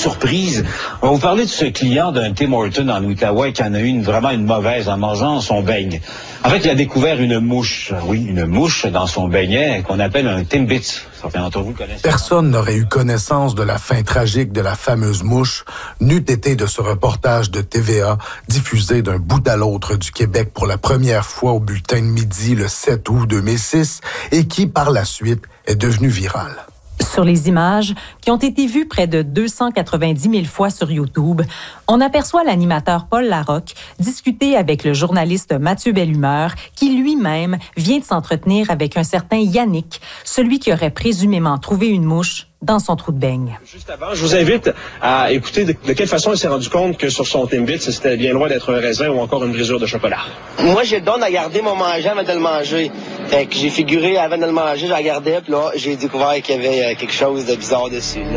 surprise. On va vous parler de ce client d'un Tim Hortons en Outaouais qui en a eu vraiment une mauvaise en mangeant son beigne. En fait, il a découvert une mouche. Oui, une mouche dans son beignet qu'on appelle un Timbits. Certains d'entre vous connaissent. Personne n'aurait eu connaissance de la fin tragique de la fameuse mouche, n'eût été de ce reportage de TVA diffusé d'un bout à l'autre du Québec pour la première fois au bulletin de midi le 7 août 2006 et qui, par la suite, est devenu viral. Sur les images, qui ont été vues près de 290 000 fois sur YouTube, on aperçoit l'animateur Paul Larocque discuter avec le journaliste Mathieu Bellumeur, qui lui-même vient de s'entretenir avec un certain Yannick, celui qui aurait présumément trouvé une mouche dans son trou de beigne. Juste avant, je vous invite à écouter de quelle façon il s'est rendu compte que sur son Timbits, c'était bien loin d'être un raisin ou encore une brisure de chocolat. Moi, j'ai le don de garder mon manger avant de le manger. Fait que j'ai figuré avant de le manger, je regardais, puis là, j'ai découvert qu'il y avait quelque chose de bizarre dessus. Là.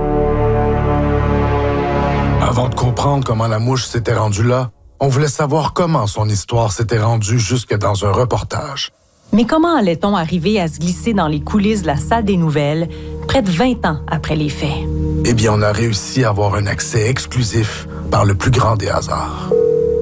Avant de comprendre comment la mouche s'était rendue là, on voulait savoir comment son histoire s'était rendue jusque dans un reportage. Mais comment allait-on arriver à se glisser dans les coulisses de la salle des nouvelles près de 20 ans après les faits? Eh bien, on a réussi à avoir un accès exclusif par le plus grand des hasards.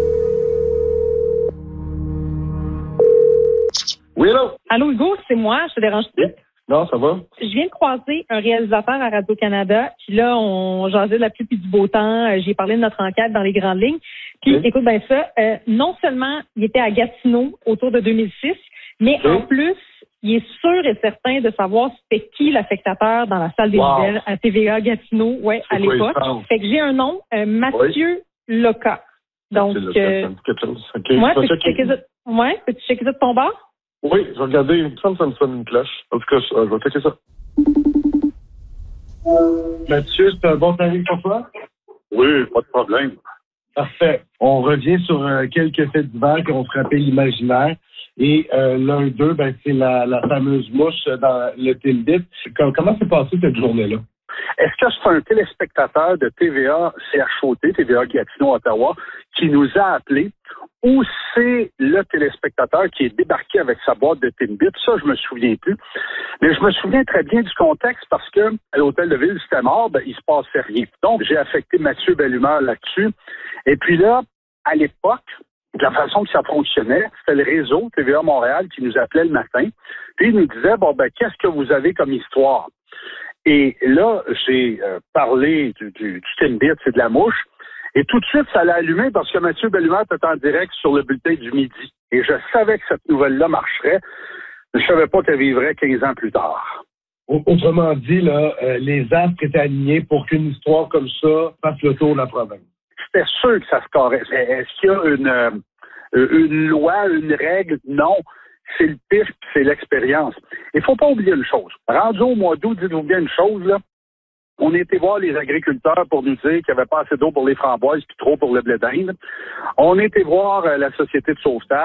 Oui, allô? Allô, Hugo, c'est moi. Je te dérange-tu? Non, ça va? Je viens de croiser un réalisateur à Radio-Canada. Puis là, on jasait de la pluie puis du beau temps. J'ai parlé de notre enquête dans les grandes lignes. Puis, écoute bien ça, non seulement il était à Gatineau autour de 2006, mais en plus, il est sûr et certain de savoir c'était qui l'affectateur dans la salle des nouvelles à TVA Gatineau, à l'époque. Fait que j'ai un nom, Mathieu Loca. Donc, peux-tu checker ça de ton bord? Oui, je vais regarder. Il me semble que ça me sonne une cloche. En tout cas, je vais checker ça. Mathieu, c'est un bon timing pour toi? Oui, pas de problème. Parfait. On revient sur quelques faits divers qui ont frappé l'imaginaire. Et l'un d'eux, c'est la fameuse mouche dans le Timbits. Comment s'est passée cette journée-là? Est-ce que c'est un téléspectateur de TVA CHOT, TVA Gatineau, Ottawa, qui nous a appelés, ou c'est le téléspectateur qui est débarqué avec sa boîte de Timbits? Ça, je me souviens plus. Mais je me souviens très bien du contexte parce que à l'hôtel de ville, c'était mort, il se passait rien. Donc, j'ai affecté Mathieu Bellumeur là-dessus. Et puis là, à l'époque, de la façon que ça fonctionnait, c'était le réseau TVA Montréal qui nous appelait le matin. Puis il nous disait, qu'est-ce que vous avez comme histoire? Et là, j'ai parlé du Timbits et de la mouche. Et tout de suite, ça l'a allumé parce que Mathieu Bellumeur était en direct sur le bulletin du midi. Et je savais que cette nouvelle-là marcherait. Je ne savais pas qu'elle vivrait 15 ans plus tard. Autrement dit, là, les astres étaient alignés pour qu'une histoire comme ça fasse le tour de la province. C'était sûr que ça se correspond. Est-ce qu'il y a une loi, une règle? Non. C'est le pif, c'est l'expérience. Il faut pas oublier une chose. Rendu au mois d'août, dites-vous bien une chose, là. On était voir les agriculteurs pour nous dire qu'il n'y avait pas assez d'eau pour les framboises puis trop pour le blé d'Inde. On était voir la société de sauvetage.